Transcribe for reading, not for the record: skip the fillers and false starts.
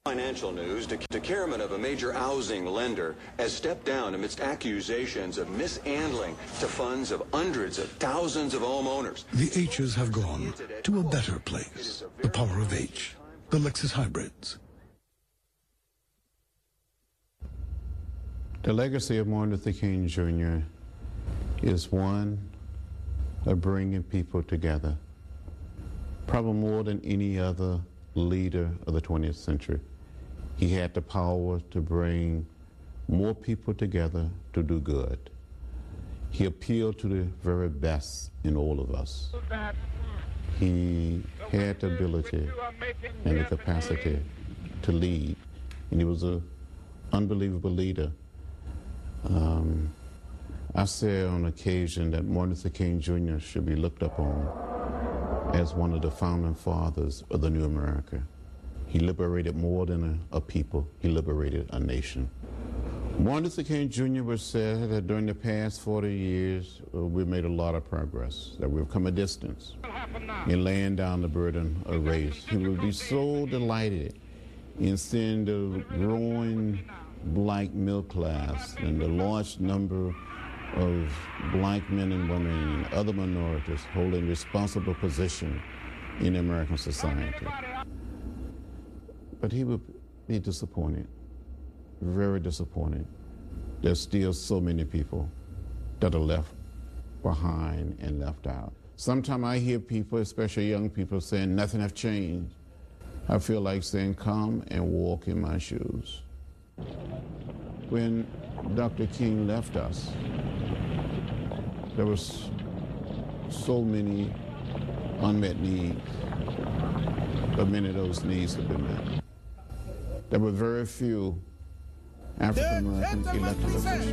Financial news, the chairman of a major housing lender has stepped down amidst accusations of mishandling to funds of hundreds of thousands of homeowners. The H's have gone to a better place. The power of H. The Lexus Hybrids. The legacy of Martin Luther King Jr. is one of bringing people together, probably more than any other leader of the 20th century. He had the power to bring more people together to do good. He appealed to the very best in all of us. He had the ability and the capacity to lead, and he was an unbelievable leader. I say on occasion that Martin Luther King Jr. should be looked upon as one of the founding fathers of the new America. He liberated more than a people, he liberated a nation. Martin Luther King Jr. would say that during the past 40 years, we've made a lot of progress, that we've come a distance in laying down the burden of race. He would be so delighted in seeing the growing black middle class and the large number of black men and women and other minorities holding responsible position in American society. But he would be disappointed, very disappointed. There's still so many people that are left behind and left out. Sometimes I hear people, especially young people, saying nothing has changed. I feel like saying, come and walk in my shoes. When Dr. King left us, there was so many unmet needs, but many of those needs have been met. There were very few African American elected officials